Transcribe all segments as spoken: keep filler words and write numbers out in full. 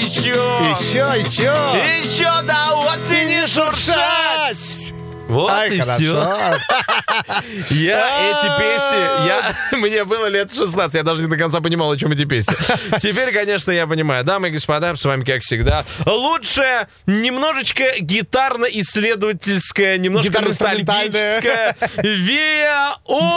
еще. Еще, еще. Еще до осени шуршать. Вот Ай, и хорошо. все. Я эти песни, я, мне было лет шестнадцать, я даже не до конца понимал, о чем эти песни. Теперь, конечно, я понимаю. Дамы и господа, с вами, как всегда, лучшая, немножечко гитарно-исследовательская, немножко ностальгическая Виа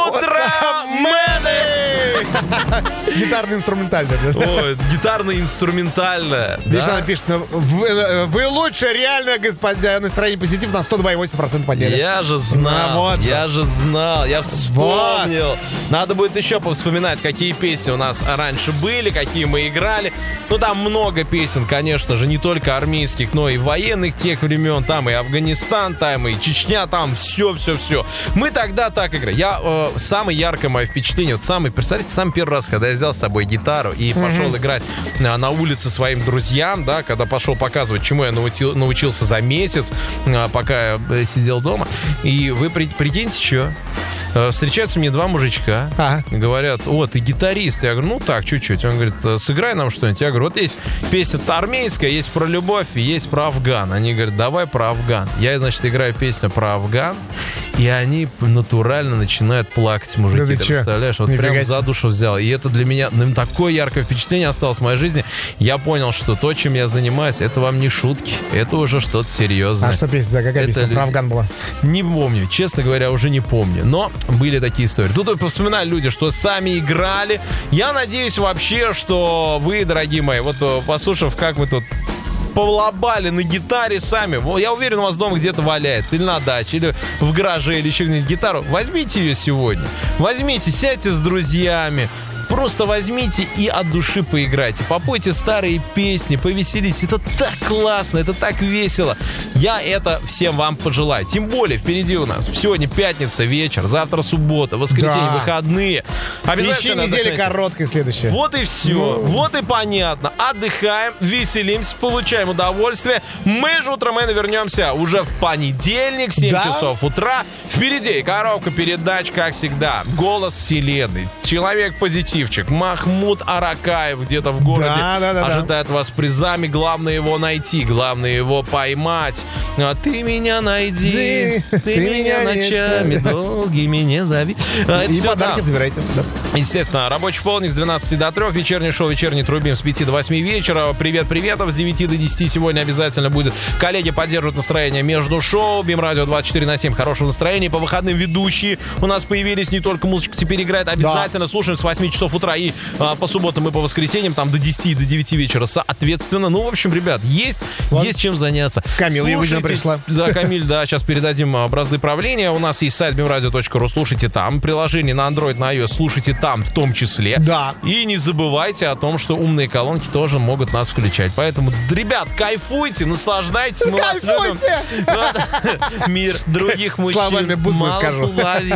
Утромены. Гитарно-инструментальная. Ой, гитарно-инструментальная. Видишь, она пишет, ну, вы, вы лучше, реально, господа, настроение позитив на сто два и восемь процентов подняли. Я же знал, Ну, вот же. я же знал, я вспомнил. Вот. Надо будет еще повспоминать, какие песни у нас раньше были, какие мы играли. Ну, там много песен, конечно же, не только армейских, но и военных тех времен. Там и Афганистан, там и Чечня, там все-все-все. Мы тогда так играли. Я, э, самое яркое мое впечатление, вот самый, представьте, самый первый раз, когда я взял с собой гитару и mm-hmm. пошел играть на, на улице своим друзьям, да, когда пошел показывать, чему я научил, научился за месяц, э, пока я сидел дома. И вы при, прикиньте, что? Встречаются мне два мужичка, ага. говорят, о, ты гитарист. Я говорю, ну так, чуть-чуть. Он говорит, сыграй нам что-нибудь. Я говорю, вот есть песня-то армейская, есть про любовь и есть про Афган. Они говорят, давай про Афган. Я, значит, играю песню про Афган, и они натурально начинают плакать, мужики. Да ты, ты представляешь? Вот прям за душу взял. И это для меня ну, такое яркое впечатление осталось в моей жизни. Я понял, что то, чем я занимаюсь, это вам не шутки. Это уже что-то серьезное. А что песня, какая это... песня про Афган была? Не помню. Честно говоря, уже не помню. Но были такие истории. Тут повспоминали люди, что сами играли. Я надеюсь вообще, что вы, дорогие мои, вот послушав, как мы тут полобали на гитаре сами. Я уверен, у вас дома где-то валяется. Или на даче, или в гараже, или еще где-нибудь гитару. Возьмите ее сегодня. Возьмите, сядьте с друзьями. Просто возьмите и от души поиграйте. Попойте старые песни, повеселитесь. Это так классно, это так весело. Я это всем вам пожелаю. Тем более, впереди у нас сегодня пятница, вечер, завтра суббота, воскресенье, да. выходные. Обязательно неделя отдохните. Короткая следующая. Вот и все. Ну. Вот и понятно. Отдыхаем, веселимся, получаем удовольствие. Мы же, утромены, вернемся уже в понедельник в семь да? часов утра. Впереди коробка передач, как всегда. Голос вселенной. Человек позитив. Махмуд Аракаев где-то в городе да, да, да, ожидает да. вас призами. Главное его найти, главное его поймать. А ты меня найди, ты, ты меня ночами долгими не зови. А, и подарки да. забирайте. Да. Естественно, рабочий полдник с двенадцати до трех, вечернее шоу «Вечерний трубим» с пяти до восьми вечера. Привет-приветов с девяти до десяти сегодня обязательно будет. Коллеги поддерживают настроение между шоу. БИМ-радио двадцать четыре на семь. Хорошего настроения. По выходным ведущие у нас появились. Не только музычка теперь играет. Обязательно да. слушаем с восьми часов утра и а, по субботам и по воскресеньям там до десяти, до девяти вечера соответственно. Ну, в общем, ребят, есть, вот. есть чем заняться. Камиль Евгеньевна пришла. Да, Камиль, да, сейчас передадим бразды правления. У нас есть сайт бим радио точка ру, слушайте там. Приложение на Android, на iOS, слушайте там в том числе. Да. И не забывайте о том, что умные колонки тоже могут нас включать. Поэтому, ребят, кайфуйте, наслаждайтесь. Мы кайфуйте! Вас любим. Мир других мужчин. Словами быстро скажу.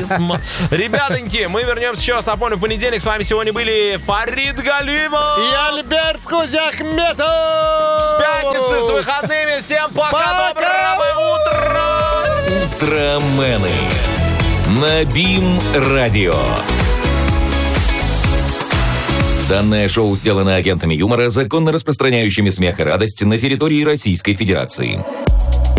Ребятоньки, мы вернемся еще раз. Напомню, в понедельник с вами сегодня были Фарид Галимов и Альберт Кузяхметов. С пятницы, с выходными. Всем пока, пока. Доброго утра. Утромены на БИМ-радио. Данное шоу сделано агентами юмора, законно распространяющими смех и радость на территории Российской Федерации.